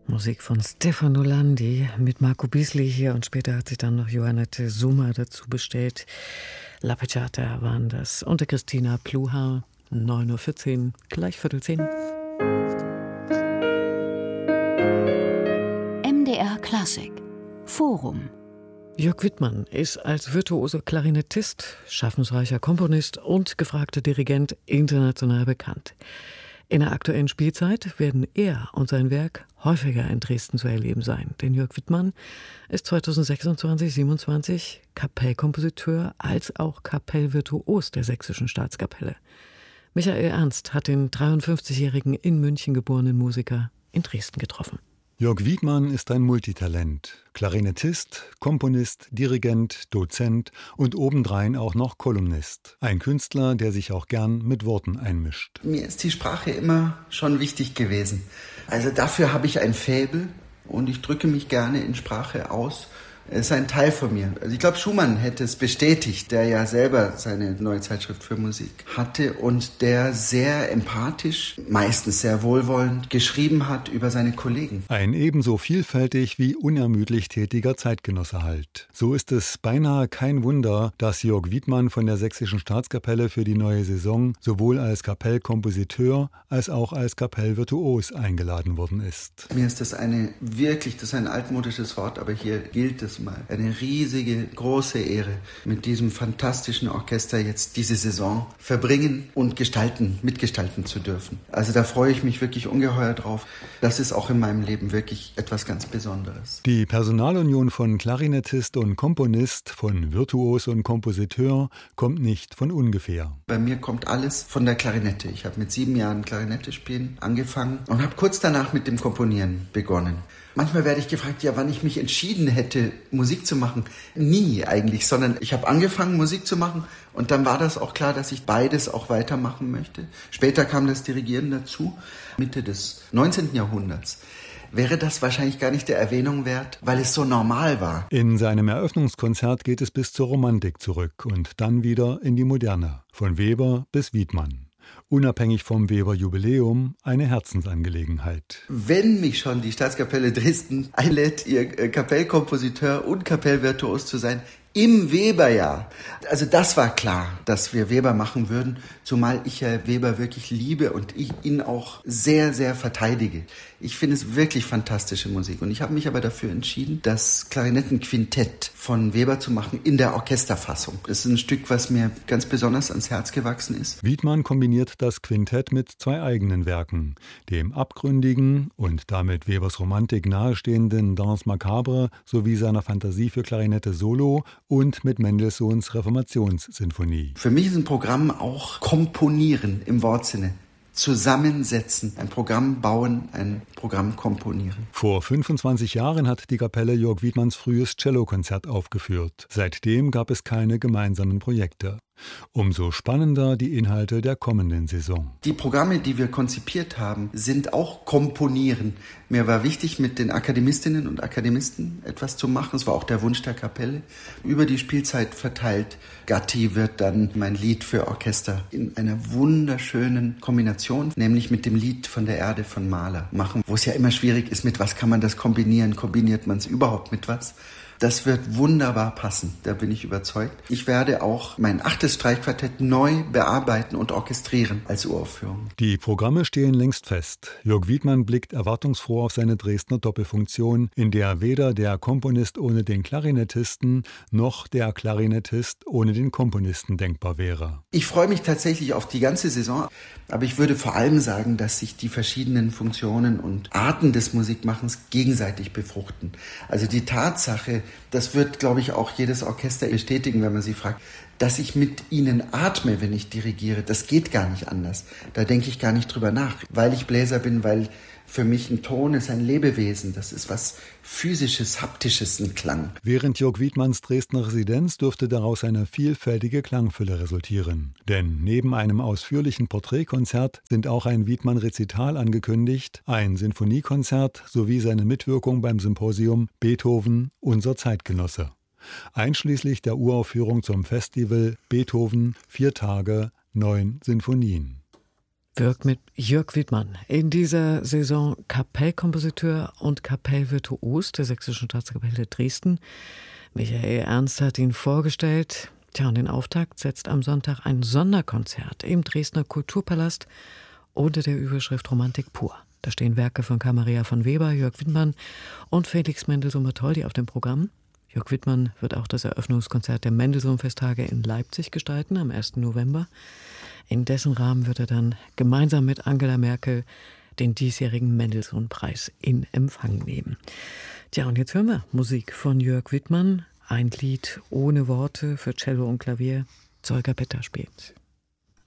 Musik von Stefano Landi mit Marco Bisli hier und später hat sich dann noch Joannette Summer dazu bestellt. La Pecciata waren das unter Christina Pluhar. 9.14 Uhr, gleich 9:45. MDR Klassik Forum. Jörg Wittmann ist als virtuoser Klarinettist, schaffensreicher Komponist und gefragter Dirigent international bekannt. In der aktuellen Spielzeit werden er und sein Werk häufiger in Dresden zu erleben sein. Denn Jörg Wittmann ist 2026/27 Kapellkompositeur als auch Kapellvirtuos der Sächsischen Staatskapelle. Michael Ernst hat den 53-jährigen in München geborenen Musiker in Dresden getroffen. Jörg Wittmann ist ein Multitalent. Klarinettist, Komponist, Dirigent, Dozent und obendrein auch noch Kolumnist. Ein Künstler, der sich auch gern mit Worten einmischt. Mir ist die Sprache immer schon wichtig gewesen. Also dafür habe ich ein Faible und ich drücke mich gerne in Sprache aus. Es ist ein Teil von mir. Also ich glaube, Schumann hätte es bestätigt, der ja selber seine neue Zeitschrift für Musik hatte und der sehr empathisch, meistens sehr wohlwollend geschrieben hat über seine Kollegen. Ein ebenso vielfältig wie unermüdlich tätiger Zeitgenosse halt. So ist es beinahe kein Wunder, dass Jörg Wittmann von der Sächsischen Staatskapelle für die neue Saison sowohl als Kapellkompositeur als auch als Kapellvirtuos eingeladen worden ist. Mir ist das das ist ein altmodisches Wort, aber hier gilt es mal. Eine riesige, große Ehre, mit diesem fantastischen Orchester jetzt diese Saison verbringen und mitgestalten zu dürfen. Also da freue ich mich wirklich ungeheuer drauf. Das ist auch in meinem Leben wirklich etwas ganz Besonderes. Die Personalunion von Klarinettist und Komponist, von Virtuos und Kompositeur kommt nicht von ungefähr. Bei mir kommt alles von der Klarinette. Ich habe mit 7 Jahren Klarinette spielen angefangen und habe kurz danach mit dem Komponieren begonnen. Manchmal werde ich gefragt, ja, wann ich mich entschieden hätte, Musik zu machen. Nie eigentlich, sondern ich habe angefangen, Musik zu machen und dann war das auch klar, dass ich beides auch weitermachen möchte. Später kam das Dirigieren dazu, Mitte des 19. Jahrhunderts. Wäre das wahrscheinlich gar nicht der Erwähnung wert, weil es so normal war. In seinem Eröffnungskonzert geht es bis zur Romantik zurück und dann wieder in die Moderne, von Weber bis Wittmann. Unabhängig vom Weber-Jubiläum eine Herzensangelegenheit. Wenn mich schon die Staatskapelle Dresden einlädt, ihr Kapellkompositeur und Kapellvirtuos zu sein, im Weberjahr. Also das war klar, dass wir Weber machen würden, zumal ich ja Weber wirklich liebe und ich ihn auch sehr, sehr verteidige. Ich finde es wirklich fantastische Musik und ich habe mich aber dafür entschieden, das Klarinettenquintett von Weber zu machen in der Orchesterfassung. Das ist ein Stück, was mir ganz besonders ans Herz gewachsen ist. Wittmann kombiniert das Quintett mit 2 eigenen Werken, dem abgründigen und damit Webers Romantik nahestehenden Danse Macabre sowie seiner Fantasie für Klarinette Solo und mit Mendelssohns Reformationssinfonie. Für mich ist ein Programm auch Komponieren im Wortsinne. Zusammensetzen, ein Programm bauen, ein Programm komponieren. Vor 25 Jahren hat die Kapelle Jörg Wittmanns frühes Cellokonzert aufgeführt. Seitdem gab es keine gemeinsamen Projekte. Umso spannender die Inhalte der kommenden Saison. Die Programme, die wir konzipiert haben, sind auch Komponieren. Mir war wichtig, mit den Akademistinnen und Akademisten etwas zu machen. Es war auch der Wunsch der Kapelle. Über die Spielzeit verteilt. Gatti wird dann mein Lied für Orchester in einer wunderschönen Kombination, nämlich mit dem Lied von der Erde von Mahler machen, wo es ja immer schwierig ist, mit was kann man das kombinieren? Kombiniert man es überhaupt mit was? Das wird wunderbar passen, da bin ich überzeugt. Ich werde auch mein 8. Streichquartett neu bearbeiten und orchestrieren als Uraufführung. Die Programme stehen längst fest. Jörg Wittmann blickt erwartungsfroh auf seine Dresdner Doppelfunktion, in der weder der Komponist ohne den Klarinettisten noch der Klarinettist ohne den Komponisten denkbar wäre. Ich freue mich tatsächlich auf die ganze Saison, aber ich würde vor allem sagen, dass sich die verschiedenen Funktionen und Arten des Musikmachens gegenseitig befruchten. Also die Tatsache, das wird, glaube ich, auch jedes Orchester bestätigen, wenn man sie fragt, dass ich mit ihnen atme, wenn ich dirigiere. Das geht gar nicht anders. Da denke ich gar nicht drüber nach, weil ich Bläser bin, weil für mich ein Ton ist ein Lebewesen. Das ist was Physisches, Haptisches, ein Klang. Während Jörg Wittmanns Dresdner Residenz dürfte daraus eine vielfältige Klangfülle resultieren. Denn neben einem ausführlichen Porträtkonzert sind auch ein Wittmann-Rezital angekündigt, ein Sinfoniekonzert sowie seine Mitwirkung beim Symposium Beethoven, unser Zeitgenosse. Einschließlich der Uraufführung zum Festival Beethoven 4 Tage, 9 Sinfonien. wirkt mit Jörg Widmann. In dieser Saison Kapellkompositeur und Kapellvirtuos der Sächsischen Staatskapelle Dresden. Michael Ernst hat ihn vorgestellt. Und den Auftakt setzt am Sonntag ein Sonderkonzert im Dresdner Kulturpalast unter der Überschrift Romantik pur. Da stehen Werke von Carl Maria von Weber, Jörg Widmann und Felix Mendelssohn-Bartholdy auf dem Programm. Jörg Widmann wird auch das Eröffnungskonzert der Mendelssohn-Festtage in Leipzig gestalten am 1. November. In dessen Rahmen wird er dann gemeinsam mit Angela Merkel den diesjährigen Mendelssohn-Preis in Empfang nehmen. Tja, und jetzt hören wir Musik von Jörg Widmann. Ein Lied ohne Worte für Cello und Klavier. Zolger Petter spielt.